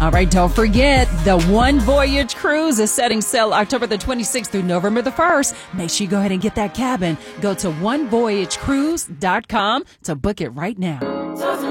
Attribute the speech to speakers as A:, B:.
A: All right, don't forget, the One Voyage Cruise is setting sail October the 26th through November the 1st. Make sure you go ahead and get that cabin. Go to onevoyagecruise.com to book it right now.